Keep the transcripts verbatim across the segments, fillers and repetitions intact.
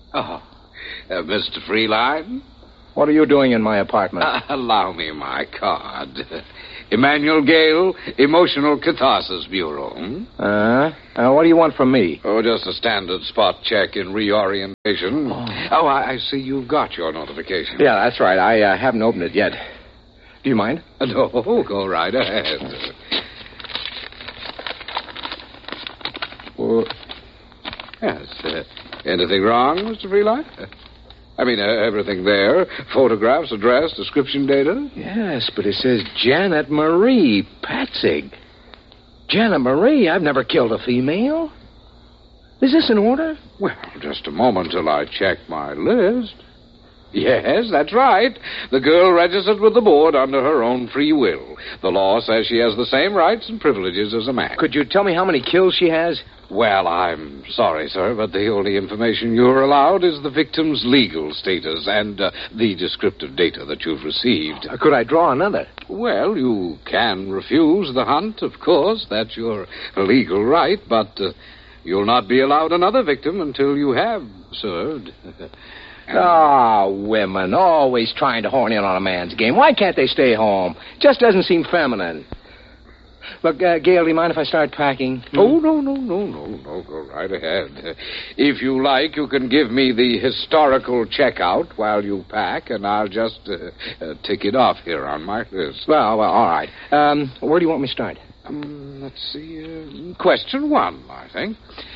Oh, uh, Mister Freeline? What are you doing in my apartment? Uh, allow me my card. Emmanuel Gale, Emotional Catharsis Bureau. Hmm? Uh, uh, what do you want from me? Oh, just a standard spot check in reorientation. Oh, oh I, I see you've got your notification. Yeah, that's right. I uh, haven't opened it yet. Do you mind? Uh, no, go right ahead. Well, yes. Uh, anything wrong, Mister Freeline? I mean, uh, everything there. Photographs, address, description data. Yes, but it says Janet Marie Patzig. Janet Marie? I've never killed a female. Is this in order? Well, just a moment till I check my list. Yes, that's right. The girl registered with the board under her own free will. The law says she has the same rights and privileges as a man. Could you tell me how many kills she has? Well, I'm sorry, sir, but the only information you're allowed is the victim's legal status and uh, the descriptive data that you've received. Uh, could I draw another? Well, you can refuse the hunt, of course. That's your legal right, but uh, you'll not be allowed another victim until you have served. Ah, oh, women, always trying to horn in on a man's game. Why can't they stay home? Just doesn't seem feminine. Look, uh, Gail, do you mind if I start packing? Hmm? Oh, no, no, no, no, no. Go right ahead. Uh, if you like, you can give me the historical checkout while you pack, and I'll just uh, uh, tick it off here on my list. Well, well, all right. Um, where do you want me to start? Um, let's see. Uh, question one, I think.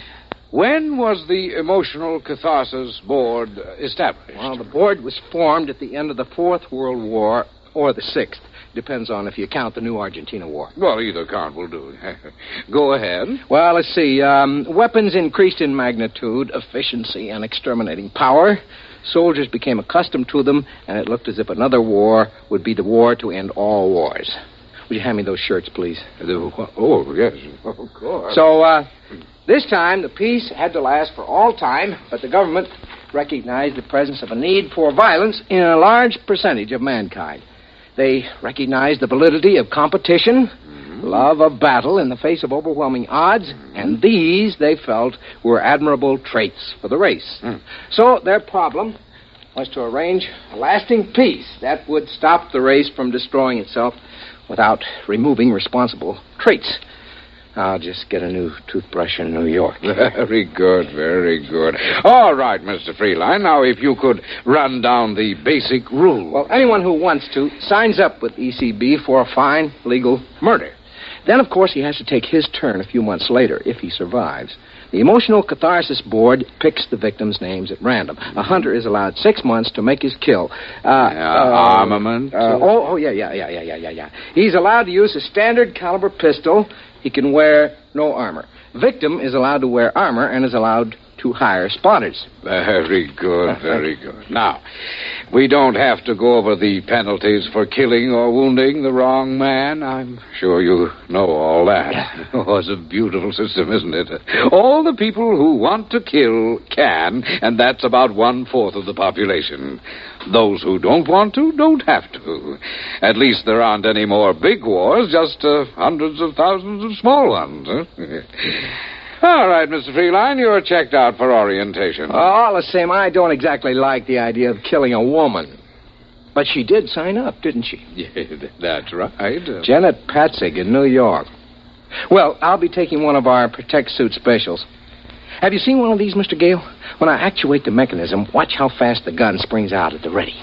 When was the Emotional Catharsis Board established? Well, the board was formed at the end of the Fourth World War or the Sixth. Depends on if you count the new Argentina War. Well, either count will do. Go ahead. Well, let's see. Um, weapons increased in magnitude, efficiency, and exterminating power. Soldiers became accustomed to them, and it looked as if another war would be the war to end all wars. Would you hand me those shirts, please? Oh, yes, of course. So, uh, this time, the peace had to last for all time, but the government recognized the presence of a need for violence in a large percentage of mankind. They recognized the validity of competition, mm-hmm. love of battle in the face of overwhelming odds, mm-hmm. and these, they felt, were admirable traits for the race. Mm. So their problem was to arrange a lasting peace that would stop the race from destroying itself without removing responsible traits. I'll just get a new toothbrush in New York. Very good, very good. All right, Mister Freeline. Now, if you could run down the basic rules. Well, anyone who wants to signs up with E C B for a fine legal murder. Then, of course, he has to take his turn a few months later, if he survives. The Emotional Catharsis Board picks the victims' names at random. A hunter is allowed six months to make his kill. Uh, yeah, uh, armament? Uh, oh, oh, yeah, yeah, yeah, yeah, yeah, yeah, yeah. He's allowed to use a standard caliber pistol. He can wear no armor. Victim is allowed to wear armor and is allowed to hire spotters. Very good, very good. Now, we don't have to go over the penalties for killing or wounding the wrong man. I'm sure you know all that. Oh, it's a beautiful system, isn't it? All the people who want to kill can, and that's about one-fourth of the population. Those who don't want to don't have to. At least there aren't any more big wars, just uh, hundreds of thousands of small ones. Huh? All right, Mister Freeline, you're checked out for orientation. Oh, all the same, I don't exactly like the idea of killing a woman. But she did sign up, didn't she? Yeah, that's right. Uh, Janet Patzig in New York. Well, I'll be taking one of our Protect Suit specials. Have you seen one of these, Mister Gale? When I actuate the mechanism, watch how fast the gun springs out at the ready.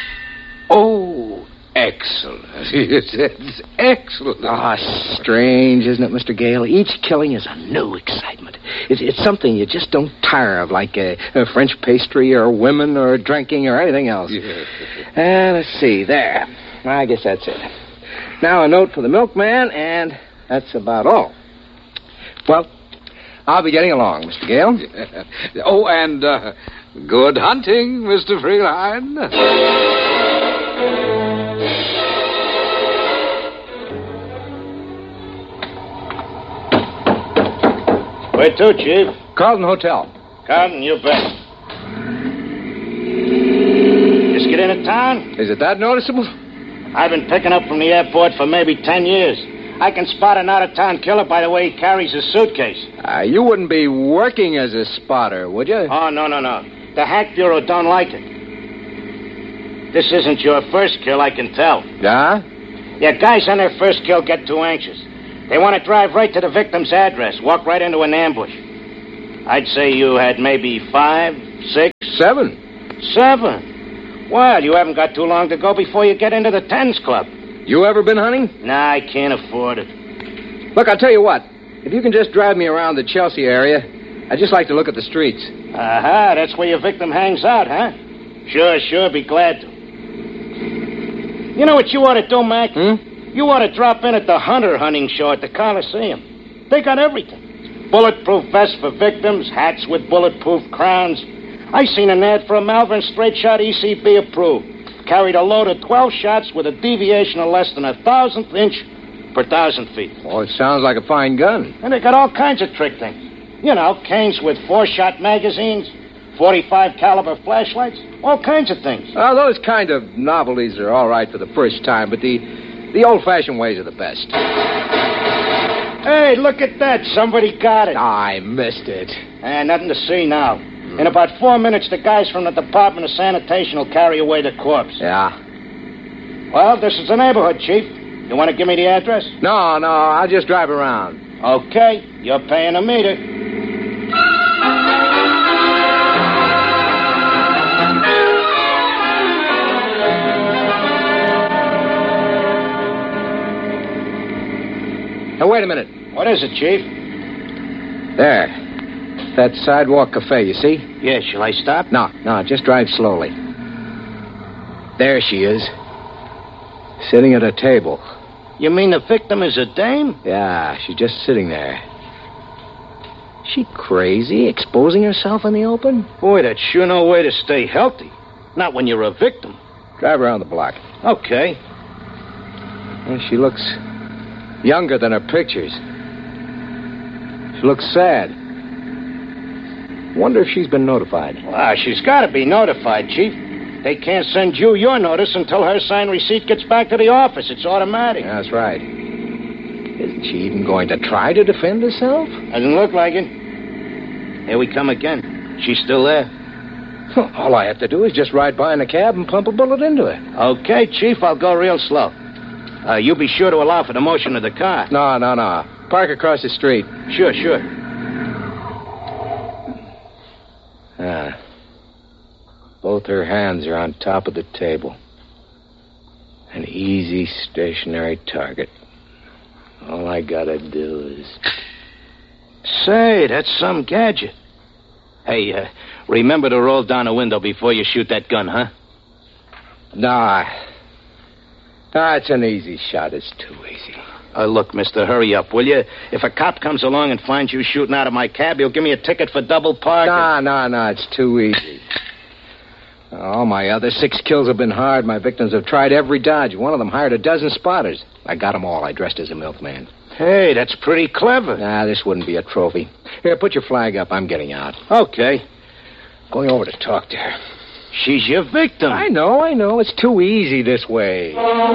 Oh, excellent. It's excellent. Ah, oh, strange, isn't it, Mister Gale? Each killing is a new excitement. It's, it's something you just don't tire of, like a, a French pastry or women or drinking or anything else. Yeah. Uh, let's see, there. I guess that's it. Now a note for the milkman, and that's about all. Well, I'll be getting along, Mister Gale. Yeah. Oh, and uh, good hunting, Mister Freeline. Where to, Chief? Carlton Hotel. Carlton, you bet. Just get into town? Is it that noticeable? I've been picking up from the airport for maybe ten years. I can spot an out-of-town killer by the way he carries his suitcase. Uh, you wouldn't be working as a spotter, would you? Oh, no, no, no. The Hack Bureau don't like it. This isn't your first kill, I can tell. Yeah? Yeah, guys on their first kill get too anxious. They want to drive right to the victim's address, walk right into an ambush. I'd say you had maybe five, six... Seven. Seven? Well, you haven't got too long to go before you get into the tens club. You ever been hunting? Nah, I can't afford it. Look, I'll tell you what. If you can just drive me around the Chelsea area, I'd just like to look at the streets. Aha, that's where your victim hangs out, huh? Sure, sure, be glad to. You know what you ought to do, Mac? Hmm? You ought to drop in at the Hunter hunting show at the Coliseum. They got everything. Bulletproof vests for victims, hats with bulletproof crowns. I seen an ad for a Malvern straight shot E C B approved. Carried a load of twelve shots with a deviation of less than a thousandth inch per thousand feet. Oh, it sounds like a fine gun. And they got all kinds of trick things. You know, canes with four-shot magazines, forty-five caliber flashlights, all kinds of things. Oh, those kind of novelties are all right for the first time, but the the old-fashioned ways are the best. Hey, look at that. Somebody got it. I missed it. And nothing to see now. In about four minutes, the guys from the Department of Sanitation will carry away the corpse. Yeah? Well, this is the neighborhood, Chief. You want to give me the address? No, no, I'll just drive around. Okay, you're paying a meter. Now, wait a minute. What is it, Chief? There. That sidewalk cafe, you see? Yeah, shall I stop? No, no, just drive slowly. There she is. Sitting at a table. You mean the victim is a dame? Yeah, she's just sitting there. She crazy, exposing herself in the open? Boy, that's sure no way to stay healthy. Not when you're a victim. Drive around the block. Okay. Well, she looks younger than her pictures. She looks sad. Wonder if she's been notified. Well, she's got to be notified, Chief. They can't send you your notice until her signed receipt gets back to the office. It's automatic. That's right. Isn't she even going to try to defend herself? Doesn't look like it. Here we come again. She's still there. All I have to do is just ride by in a cab and pump a bullet into her. Okay, Chief, I'll go real slow. Uh, you be sure to allow for the motion of the car. No, no, no. Park across the street. Sure, sure. Ah. Both her hands are on top of the table. An easy, stationary target. All I gotta do is... Say, that's some gadget. Hey, uh, remember to roll down the window before you shoot that gun, huh? Nah. Nah, it's an easy shot. It's too easy. Uh, look, mister, hurry up, will you? If a cop comes along and finds you shooting out of my cab, he'll give me a ticket for double parking. Nah, nah, nah, it's too easy. All my other six kills have been hard. My victims have tried every dodge. One of them hired a dozen spotters. I got them all. I dressed as a milkman. Hey, that's pretty clever. Nah, this wouldn't be a trophy. Here, put your flag up. I'm getting out. Okay. Going over to talk to her. She's your victim. I know, I know. It's too easy this way.